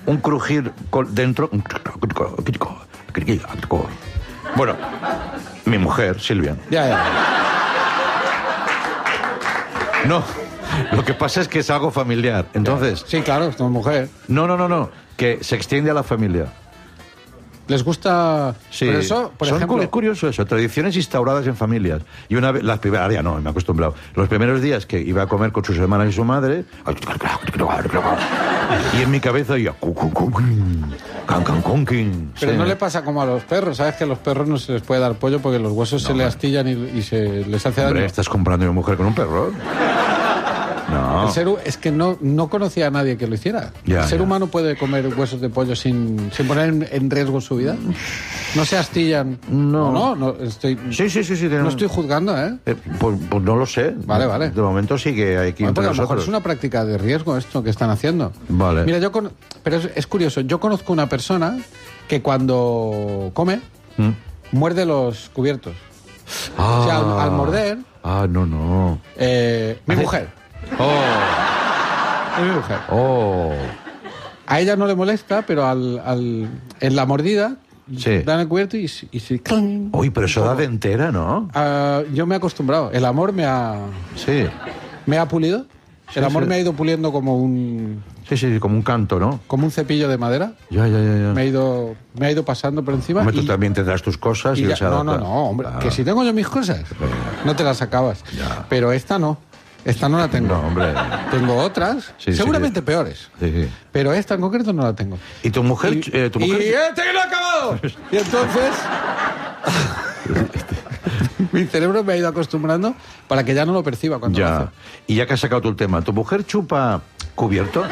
un crujir dentro. Bueno, mi mujer, Silvia. Ya. No, lo que pasa es que es algo familiar. Entonces... Sí, claro, es tu mujer. No, que se extiende a la familia. ¿Les gusta...? Sí, Por eso, por ejemplo... Es curioso eso, tradiciones instauradas en familias. Y una vez, las primeras, ya no, me he acostumbrado. Los primeros días que iba a comer con sus hermanas y su madre, y en mi cabeza oía... Pero no le pasa como a los perros, ¿sabes? Que a los perros no se les puede dar pollo porque los huesos se les astillan y se les hace daño. ¿Estás comprando una mujer con un perro? No. Es que no conocía a nadie que lo hiciera. ¿El ser humano puede comer huesos de pollo sin poner en riesgo su vida? ¿No se astillan? No estoy... Sí. No estoy juzgando, ¿eh? Pues no lo sé. Vale. De momento sí que hay que... Porque a lo mejor es una práctica de riesgo esto que están haciendo. Vale. Mira, pero es curioso. Yo conozco una persona que cuando come muerde los cubiertos. O sea, al morder... No. Mi mujer. Es mi mujer. A ella no le molesta, pero en la mordida dan el cubierto y se... Uy, pero eso da de entera, ¿no? Yo me he acostumbrado. El amor me ha pulido. El amor me ha ido puliendo como un... Sí, como un canto, ¿no? Como un cepillo de madera. Ya. Me ha ido pasando por encima. Hombre, tú también tendrás tus cosas y no, hombre. Que si tengo yo mis cosas, no te las acabas. Ya. Pero esta no. Esta no la tengo. No, hombre. Tengo otras, seguramente peores. Sí. Pero esta en concreto no la tengo. ¿Y tu mujer? Y este que no ha acabado. Y entonces... mi cerebro me ha ido acostumbrando para que ya no lo perciba cuando lo hace. Y ya que has sacado tú el tema, ¿tu mujer chupa cubierto?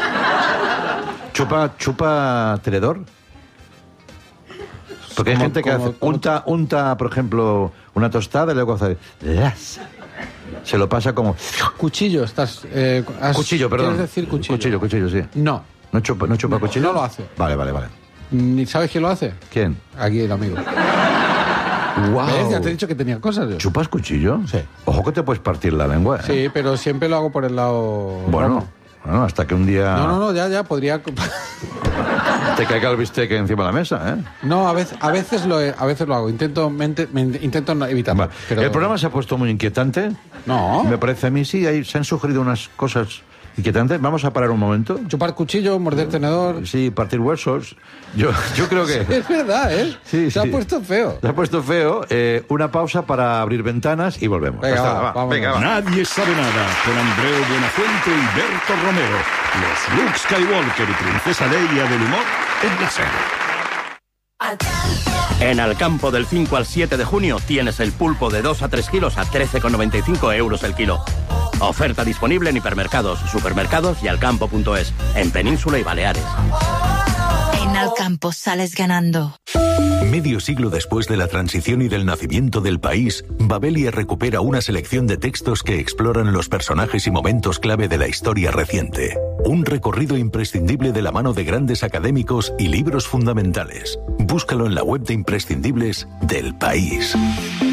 ¿Chupa tenedor? Porque hay gente que unta, por ejemplo, una tostada y luego hace... Se lo pasa como... Cuchillo, cuchillo, perdón. ¿Quieres decir cuchillo? Cuchillo, sí. No. ¿No chupa cuchillo? No lo hace. Vale. ¿Ni sabes quién lo hace? ¿Quién? Aquí el amigo. Wow. ¿Ves? Ya te he dicho que tenía cosas yo. ¿Chupas cuchillo? Sí. Ojo que te puedes partir la lengua, ¿eh? Sí, pero siempre lo hago por el lado... Bueno, hasta que un día... No, ya, podría... te caiga el bistec encima de la mesa, ¿eh? No, a veces lo hago. Intento no evitarlo. Vale. Pero... El programa se ha puesto muy inquietante. No. Me parece a mí, sí, se han sugerido unas cosas inquietantes. Vamos a parar un momento. Chupar cuchillo, morder tenedor... Sí, partir huesos. Yo creo que... Es verdad, ¿eh? Sí. Se ha puesto feo. Se ha puesto feo. Una pausa para abrir ventanas y volvemos. Venga, va. Nadie sabe nada, con Andreu Buenafuente y Berto Romero. Los Luke Skywalker y Princesa Leia del humor en la serie. En Alcampo del 5 al 7 de junio tienes el pulpo de 2 a 3 kilos a 13,95 euros el kilo. Oferta disponible en hipermercados, supermercados y alcampo.es, en Península y Baleares. En Alcampo sales ganando. Medio siglo después de la transición y del nacimiento del país, Babelia recupera una selección de textos que exploran los personajes y momentos clave de la historia reciente. Un recorrido imprescindible de la mano de grandes académicos y libros fundamentales. Búscalo en la web de imprescindibles del País.